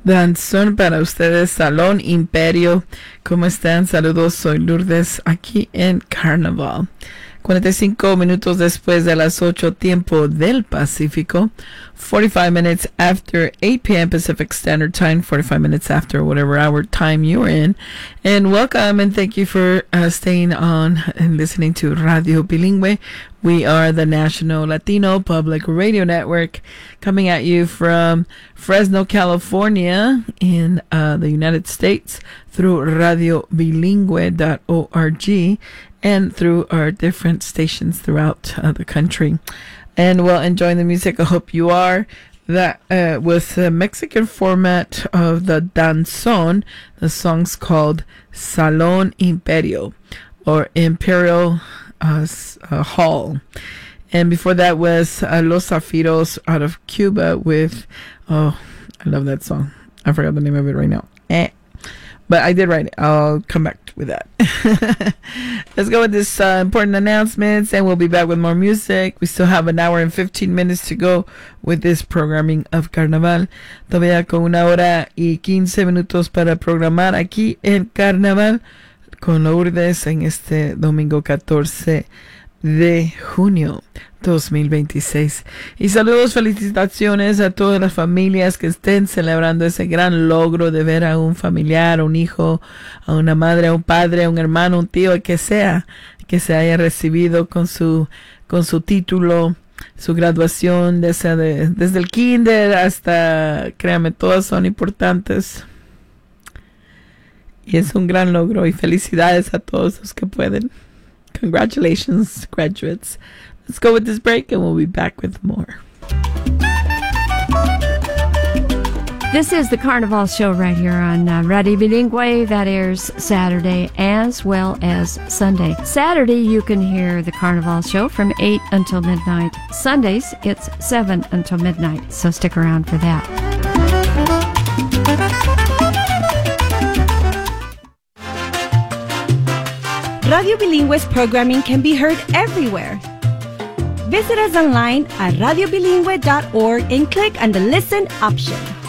Danzón para ustedes, Salón Imperio. ¿Cómo están? Saludos, soy Lourdes, aquí en Carnaval. 45 minutos después de las 8 tiempo del Pacífico, 45 minutes after 8 p.m. Pacific Standard Time, 45 minutes after whatever hour time you're in. And welcome and thank you for staying on and listening to Radio Bilingüe. We are the National Latino Public Radio Network coming at you from Fresno, California in the United States through radiobilingüe.org and through our different stations throughout the country. And well, enjoying the music, I hope you are. That with the Mexican format of the danzón, the song's called Salón Imperio, or Imperial Hall. And before that was Los Zafiros out of Cuba with, oh, I love that song. I forgot the name of it right now. But I did write it. I'll come back with that. Let's go with this important announcements, and we'll be back with more music. We still have an hour and 15 minutes to go with this programming of Carnaval. Todavía con 1 hora y 15 minutos para programar aquí en Carnaval con Lourdes en este domingo 14 de junio 2026. Y saludos, felicitaciones a todas las familias que estén celebrando ese gran logro de ver a un familiar, a un hijo, a una madre, a un padre, a un hermano, un tío, que sea, que se haya recibido con su título, su graduación, desde el kinder hasta, créame, todas son importantes. Y es un gran logro y felicidades a todos los que pueden. Congratulations, graduates. Let's go with this break and we'll be back with more. This is the Carnival Show right here on Radio Bilingüe that airs Saturday as well as Sunday. Saturday, you can hear the Carnival Show from 8 until midnight. Sundays, it's 7 until midnight, so stick around for that. Radio Bilingüe's programming can be heard everywhere. Visit us online at radiobilingüe.org and click on the Listen option.